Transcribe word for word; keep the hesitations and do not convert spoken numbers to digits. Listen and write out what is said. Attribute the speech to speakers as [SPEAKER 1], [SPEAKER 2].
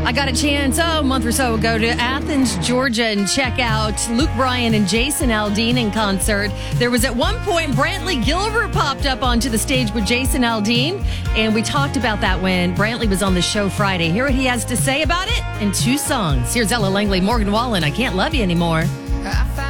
[SPEAKER 1] I got a chance oh, a month or so ago to Athens, Georgia, and check out Luke Bryan and Jason Aldean in concert. There was at one point Brantley Gilbert popped up onto the stage with Jason Aldean, and we talked about that when Brantley was on the show Friday. Hear what he has to say about it in two songs. Here's Ella Langley, Morgan Wallen, I Can't Love You Anymore.